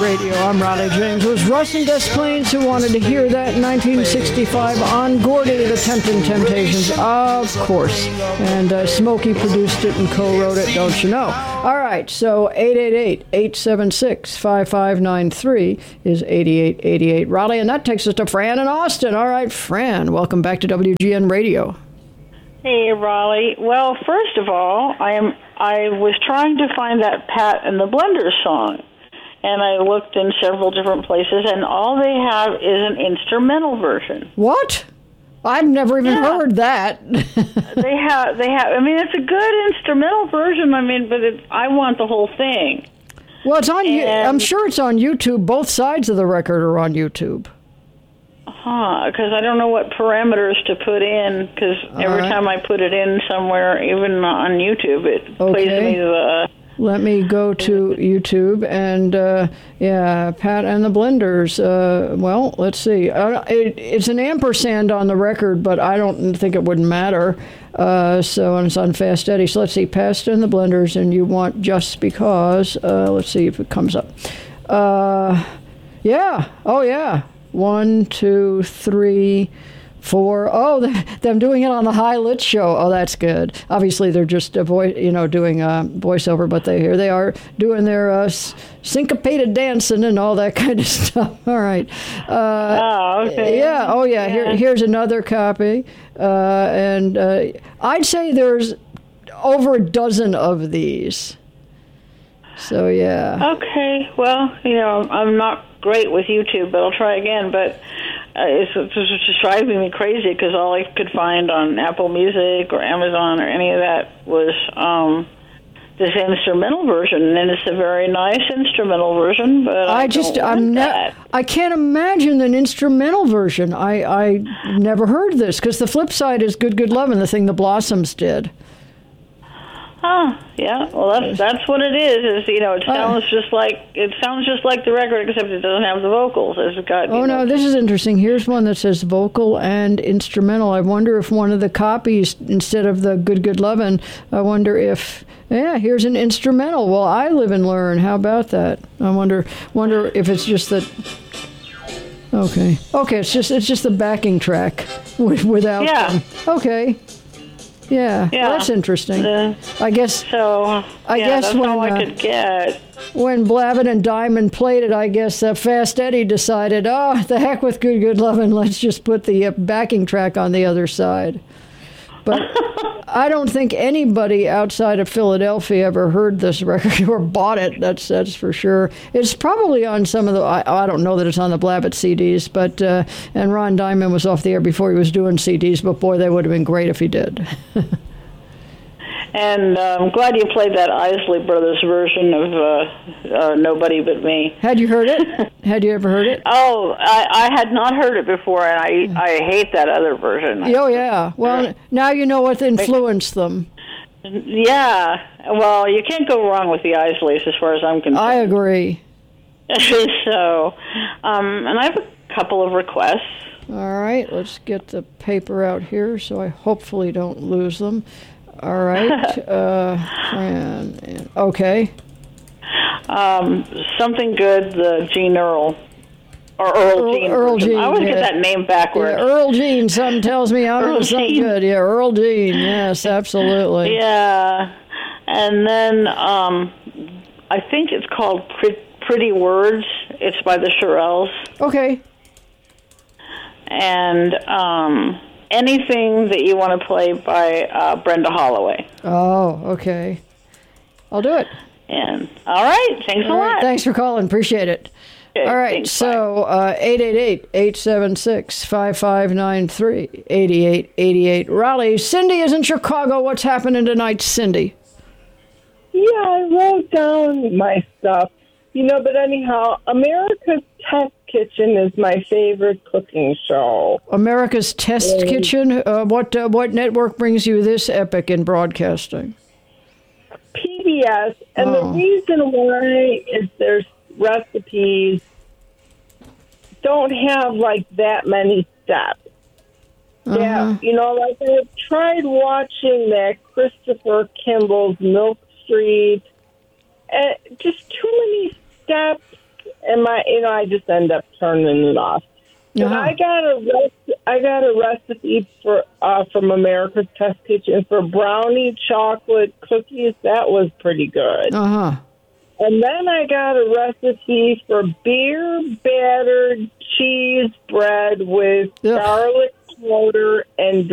Radio. I'm Ronnie James. It was Russ and Des Plaines who wanted to hear that in 1965 on Gordy, the Tempting Temptations, of course. And Smokey produced it and co-wrote it, don't you know? All right, so 888-876-5593 is 8888 Raleigh, and that takes us to Fran in Austin. All right, Fran, welcome back to WGN Radio. Hey, Raleigh. Well, first of all, I was trying to find that Pat and the Blenders song, and I looked in several different places, and all they have is an instrumental version. What? I've never even heard that. They have. I mean, it's a good instrumental version. I mean, but I want the whole thing. Well, it's on. I'm sure it's on YouTube. Both sides of the record are on YouTube. Because I don't know what parameters to put in, because every time I put it in somewhere, even on YouTube, it plays me the... Let me go to YouTube and, Pat and the Blenders. Well, let's see. It's an ampersand on the record, but I don't think it wouldn't matter. And it's on Fast Eddie. So let's see, Pat and the Blenders, and you want Just Because. Let's see if it comes up. Yeah. Oh, yeah. 1, 2, 3, 4. Oh, them doing it on the High Lit show. Oh, that's good. Obviously, they're just doing voiceover, but here they are doing their syncopated dancing and all that kind of stuff. All right. Okay. Yeah. Oh, yeah. Here's another copy, and I'd say there's over a dozen of these. So yeah. Okay. Well, I'm not great with YouTube, but I'll try again. But it's just driving me crazy because all I could find on Apple Music or Amazon or any of that was this instrumental version, and it's a very nice instrumental version. But I can't imagine an instrumental version. I never heard this because the flip side is Good Good Lovin', the thing the Blossoms did. Yeah. Well, that's what it is. It sounds just like the record, except it doesn't have the vocals. It's got. No, this is interesting. Here's one that says vocal and instrumental. I wonder if one of the copies, instead of the Good Good Lovin', I wonder if here's an instrumental. Well, I live and learn. How about that? I wonder if it's just that. Okay. It's just the backing track without. Yeah. Them. Okay. Yeah, well, that's interesting. I guess. So. I guess that's when all I could get. When Blavitt and Diamond played it, I guess Fast Eddie decided, the heck with Good Good Lovin', let's just put the backing track on the other side. But I don't think anybody outside of Philadelphia ever heard this record or bought it. That's for sure. It's probably on some of the. I don't know that it's on the Blavitt CDs, but and Ron Diamond was off the air before he was doing CDs. But boy, they would have been great if he did. And I'm glad you played that Isley Brothers version of Nobody But Me. Had you heard it? Had you ever heard it? Oh, I had not heard it before, and I hate that other version. Oh, yeah. Well, now you know what influenced them. Yeah. Well, you can't go wrong with the Isleys as far as I'm concerned. I agree. So, and I have a couple of requests. All right. Let's get the paper out here so I hopefully don't lose them. All right, okay. Something good, the Gene Earl, or Earl Jean. Earl Jean. I always get that name backwards. Yeah, Earl Jean, something tells me I'm doing something good. Yeah, Earl Jean, yes, absolutely. Yeah, and then I think it's called Pretty Words. It's by the Shirelles. Okay. And anything that you want to play by Brenda Holloway. Oh, okay. I'll do it. And all right, thanks a lot. Thanks for calling. Appreciate it. Okay, all right, thanks, so 888-876-5593, 8888 Raleigh. Cindy is in Chicago. What's happening tonight, Cindy? Yeah, I wrote down my stuff. But anyhow, America's Test Kitchen is my favorite cooking show. America's Test Kitchen? What network brings you this epic in broadcasting? PBS, and the reason why is their recipes don't have, that many steps. Yeah, I've tried watching that Christopher Kimball's Milk Street, just too many steps, and I just end up turning it off. But Uh-huh. I got a recipe for from America's Test Kitchen for brownie chocolate cookies. That was pretty good. Uh-huh. And then I got a recipe for beer battered cheese bread with Ugh. garlic powder and